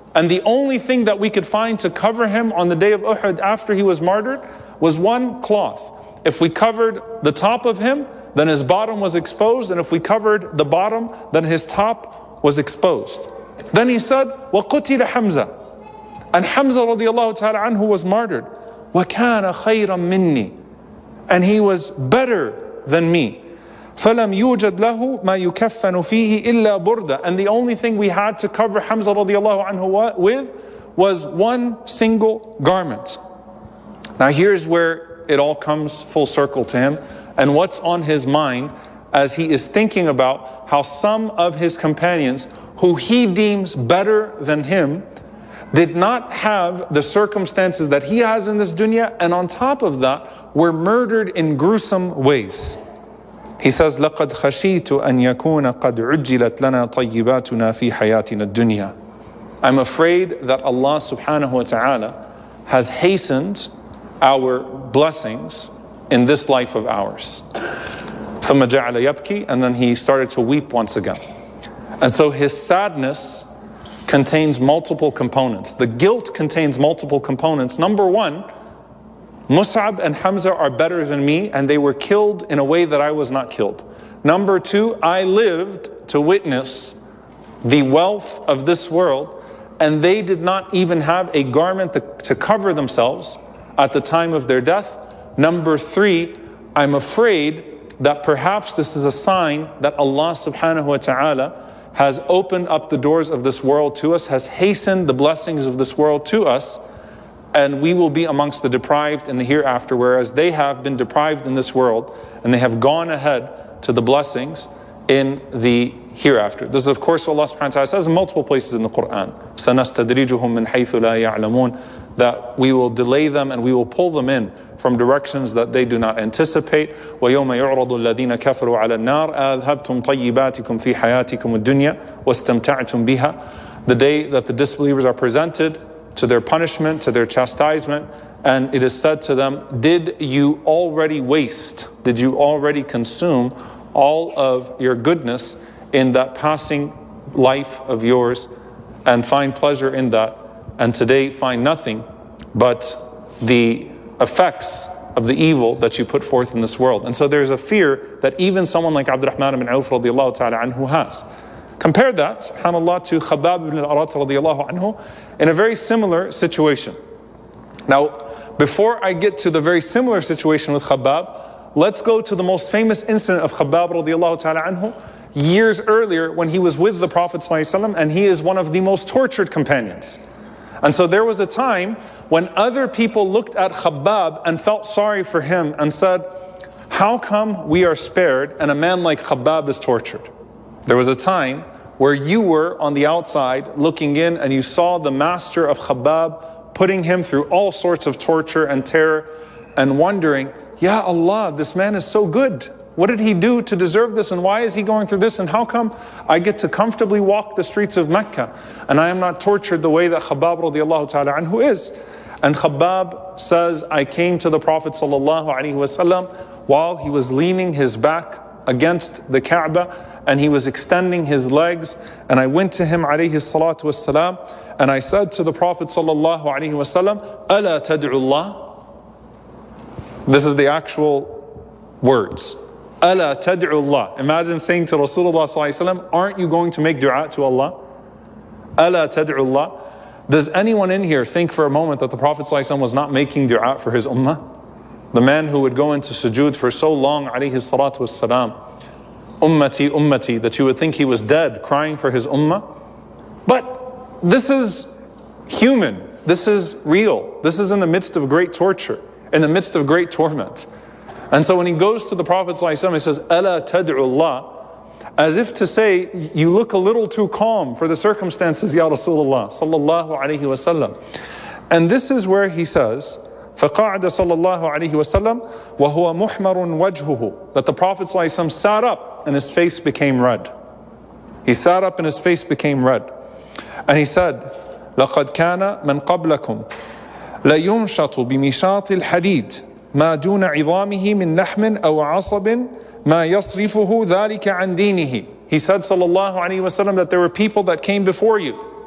And the only thing that we could find to cover him on the day of Uhud after he was martyred was one cloth. If we covered the top of him, then his bottom was exposed. And if we covered the bottom, then his top was exposed. Then he said, وَقُتِلَ حَمْزَةً. And Hamza radiallahu ta'ala anhu was martyred. وَكَانَ خَيْرًا مِنِّي. And he was better than me. فَلَمْ يُوجَدْ لَهُ مَا يُكَفَّنُ فِيهِ إِلَّا بُرْدَةً. And the only thing we had to cover Hamza radiallahu anhu with was one single garment. Now here's where it all comes full circle to him, and what's on his mind as he is thinking about how some of his companions, who he deems better than him, did not have the circumstances that he has in this dunya, and on top of that, were murdered in gruesome ways. He says, لَقَدْ خَشِيتُ أَنْ يَكُونَ قَدْ عُجِّلَتْ لَنَا طَيِّبَاتُنَا فِي حَيَاتِنَا الدُّنْيَا. I'm afraid that Allah subhanahu wa ta'ala has hastened our blessings in this life of ours. ثُمَّ جَعَلَ يَبْكِي. And then he started to weep once again. And so his sadness contains multiple components. The guilt contains multiple components. Number one, Mus'ab and Hamza are better than me, and they were killed in a way that I was not killed. Number two, I lived to witness the wealth of this world, and they did not even have a garment to cover themselves at the time of their death. Number three, I'm afraid that perhaps this is a sign that Allah subhanahu wa ta'ala has opened up the doors of this world to us, has hastened the blessings of this world to us, and we will be amongst the deprived in the hereafter, whereas they have been deprived in this world and they have gone ahead to the blessings in the hereafter. This is of course what Allah subhanahu wa ta'ala says in multiple places in the Quran. سَنَسْتَدْرِجُهُم مِّنْ حَيْثُ لَا يَعْلَمُونَ. That we will delay them and we will pull them in from directions that they do not anticipate. وَيَوْمَ يُعْرَضُ الَّذِينَ كَفَرُوا عَلَى النَّارِ أَذْهَبْتُمْ طَيِّبَاتِكُمْ فِي حَيَاتِكُمُ الدُّنْيَا وَاسْتَمْتَعْتُمْ بِهَا. The day that the disbelievers are presented to their punishment, to their chastisement, and it is said to them, did you already waste, did you already consume all of your goodness in that passing life of yours and find pleasure in that, and today find nothing but the effects of the evil that you put forth in this world. And so there's a fear that even someone like Abdurrahman ibn Auf radiallahu ta'ala anhu has. Compare that, subhanAllah, to Khabbab ibn al-Arat radiallahu anhu in a very similar situation. Now, before I get to the very similar situation with Khabbab, let's go to the most famous incident of Khabbab radiallahu ta'ala anhu years earlier when he was with the Prophet ﷺ, and he is one of the most tortured companions. And so there was a time when other people looked at Khabbab and felt sorry for him and said, how come we are spared and a man like Khabbab is tortured? There was a time where you were on the outside looking in and you saw the master of Khabbab putting him through all sorts of torture and terror and wondering, Ya Allah, this man is so good. What did he do to deserve this, and why is he going through this, and how come I get to comfortably walk the streets of Mecca and I am not tortured the way that Khabbab radiallahu ta'ala anhu is? And Khabbab says, I came to the Prophet sallallahu alaihi wasallam while he was leaning his back against the Kaaba and he was extending his legs, and I went to him alayhi salatu wassalam and I said to the Prophet sallallahu alaihi wasallam, Ala tad'u Allah? This is the actual words. Ala tad'u Allah. Imagine saying to Rasulullah sallallahu alaihi wasallam, aren't you going to make dua to Allah? Ala tad'u Allah. Does anyone in here think for a moment that the Prophet sallallahu alaihi wasallam was not making dua for his ummah? The man who would go into sujood for so long, alayhi salatu wassalam, ummati, ummati, that you would think he was dead, crying for his ummah. But this is human. This is real. This is in the midst of great torture, in the midst of great torment. And so when he goes to the Prophet ﷺ, he says, Ala tad'u Allah, as if to say, you look a little too calm for the circumstances, Ya Rasulullah sallallahu alayhi wa sallam. And this is where he says, فَقَعْدَ صَلَّى اللَّهُ عَلَيْهِ وَسَلَّمْ وَهُوَ مُحْمَرٌ وَجْهُهُ. That the Prophet ﷺ sat up and his face became red. He sat up and his face became red. And he said, لَقَدْ كَانَ مَنْ قَبْلَكُمْ لَيُمْشَطُ بِمِشَاطِ الْحَدِيدِ ما دون عظامه من لحم أو عصب ما يصرفه ذلك عن دينه. He said sallallahu alaihi wasallam that there were people that came before you